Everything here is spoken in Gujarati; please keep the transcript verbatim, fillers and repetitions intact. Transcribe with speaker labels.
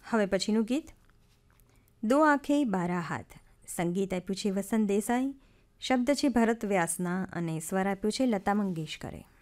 Speaker 1: હવે પછીનું ગીત દો આંખે બારા હાથ. સંગીત આપ્યું છે વસંત દેસાઈ, શબ્દ છે ભરત વ્યાસના અને સ્વર આપ્યું છે લતા મંગેશકરે.